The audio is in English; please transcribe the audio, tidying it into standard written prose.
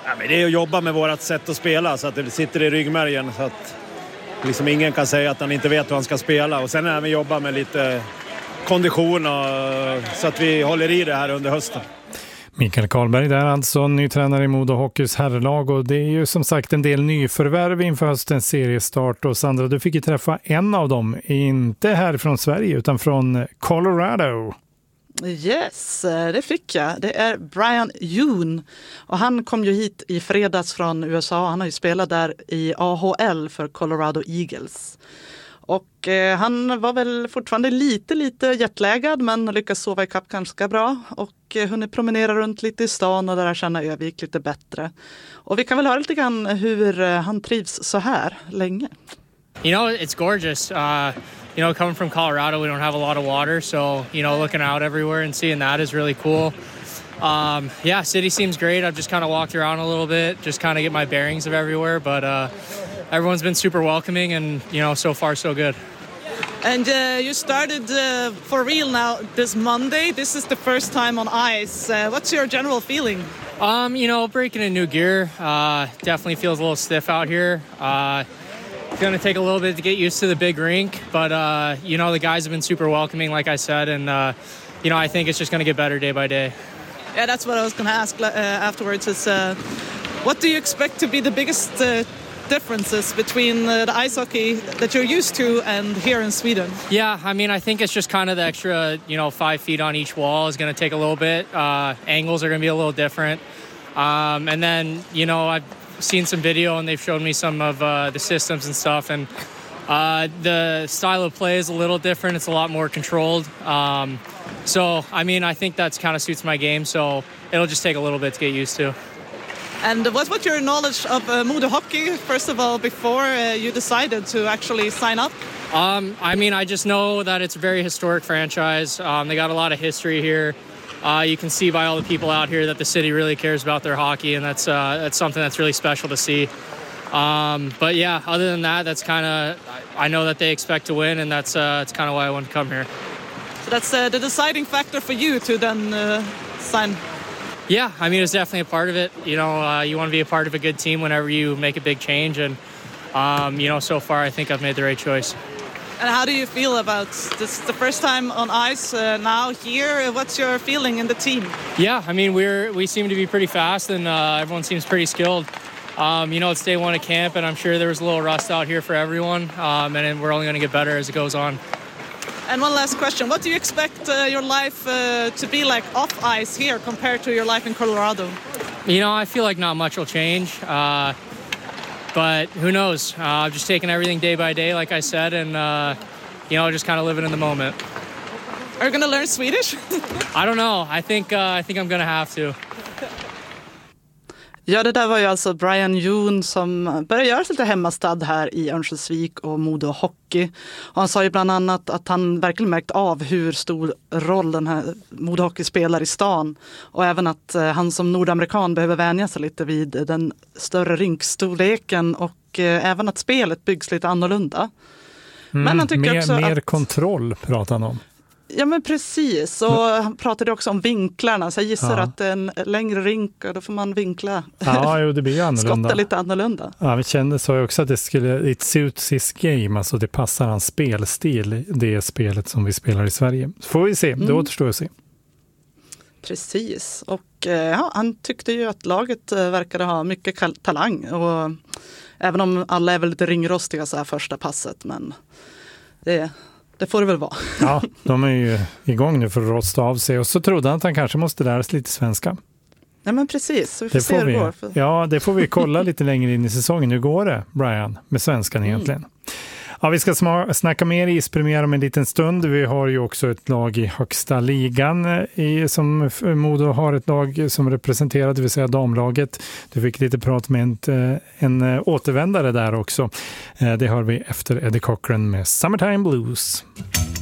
Ja, men det är att jobba med vårt sätt att spela så att det sitter i ryggmärgen så att liksom ingen kan säga att han inte vet hur han ska spela. Och sen även jobba med lite kondition så att vi håller i det här under hösten. Mikael Karlberg där alltså, ny tränare i Modo Hockeys herrlag, och det är ju som sagt en del nyförvärv inför höstens seriestart. Och Sandra, du fick ju träffa en av dem, inte här från Sverige utan från Colorado. Yes, det fick jag. Det är Brian Yoon och han kom ju hit i fredags från USA. Han har ju spelat där i AHL för Colorado Eagles. Och han var väl fortfarande lite jetlaggad men lyckas sova i kapp ganska bra och hunnit promenera runt lite i stan och där känna Övik lite bättre. Och vi kan väl höra lite grann hur han trivs så här länge. You know, it's gorgeous. You know, coming from Colorado, we don't have a lot of water, so, you know, looking out everywhere and seeing that is really cool. Yeah, city seems great. I've just kind of walked around a little bit, just kind of get my bearings of everywhere, but everyone's been super welcoming and, you know, so far so good. And you started for real now this Monday. This is the first time on ice. What's your general feeling? You know, breaking in new gear definitely feels a little stiff out here. It's going to take a little bit to get used to the big rink, but, you know, the guys have been super welcoming, like I said, and, you know, I think it's just going to get better day by day. Yeah, that's what I was going to ask afterwards is what do you expect to be the biggest differences between the ice hockey that you're used to and here in Sweden? Yeah, I mean, I think it's just kind of the extra, you know, 5 feet on each wall is going to take a little bit. Angles are going to be a little different. And then, you know, I've seen some video and they've showed me some of the systems and stuff, and the style of play is a little different. It's a lot more controlled. So, I mean, I think that's kind of suits my game, so it'll just take a little bit to get used to. And what's your knowledge of Modo Hockey, first of all, before you decided to actually sign up? I mean, I just know that it's a very historic franchise. They got a lot of history here. You can see by all the people out here that the city really cares about their hockey, and that's something that's really special to see. But yeah, other than that, that's kind of, I know that they expect to win, and that's kind of why I want to come here. So that's the deciding factor for you to then sign. Yeah, I mean, it's definitely a part of it. You know, you want to be a part of a good team whenever you make a big change, and you know, so far I think I've made the right choice. And how do you feel about this? The first time on ice now here. What's your feeling in the team? Yeah, I mean, we seem to be pretty fast, and everyone seems pretty skilled. You know, it's day one of camp, and I'm sure there was a little rust out here for everyone, and we're only going to get better as it goes on. And one last question. What do you expect your life to be like off ice here compared to your life in Colorado? You know, I feel like not much will change. But who knows? I'm just taking everything day by day, like I said, and, you know, just kind of living in the moment. Are you going to learn Swedish? I don't know. I think I'm going to have to. Ja, det där var ju alltså Brian Yoon som börjar göra sig lite hemmastad här i Örnsköldsvik och Modo Hockey. Och han sa ju bland annat att han verkligen märkt av hur stor roll den här Modo Hockey spelar i stan. Och även att han som nordamerikan behöver vänja sig lite vid den större rinkstorleken och även att spelet byggs lite annorlunda. Men han tycker också mer kontroll pratar han om. Ja, men precis. Och han pratade också om vinklarna. Så jag gissar att en längre rink, och då får man vinkla. Ja, jo, det blir annorlunda. Skotta lite annorlunda. Ja, vi kände så också att det skulle, it suits his game, alltså det passar hans spelstil, det spelet som vi spelar i Sverige. Så får vi se, det återstår att se. Precis. Och ja, han tyckte ju att laget verkade ha mycket talang. Och även om alla är väl lite ringrostiga så här första passet, men det får det väl vara. Ja, de är ju igång nu för att rosta av sig. Och så trodde han att han kanske måste lära sig lite svenska. Ja, men precis. Så vi får se hur det går. Ja, det får vi kolla lite längre in i säsongen. Hur går det, Brian, med svenskan egentligen? Ja, vi ska snacka mer ispremiär om en liten stund. Vi har ju också ett lag i högsta ligan som Modo har ett lag som representerar, det vill säga damlaget. Du fick lite prat med en återvändare där också. Det hör vi efter Eddie Cochran med Summertime Blues.